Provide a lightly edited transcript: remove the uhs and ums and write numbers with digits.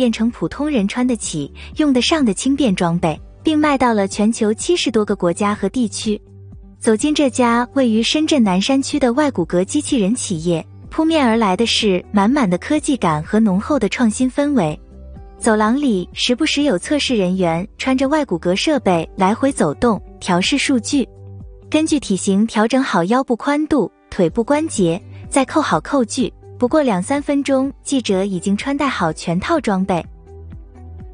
变成普通人穿得起、用得上的轻便装备，并卖到了全球70多个国家和地区。走进这家位于深圳南山区的外骨骼机器人企业，扑面而来的是满满的科技感和浓厚的创新氛围。走廊里时不时有测试人员穿着外骨骼设备来回走动，调试数据，根据体型调整好腰部宽度、腿部关节，再扣好扣具。不过2-3分钟，记者已经穿戴好全套装备，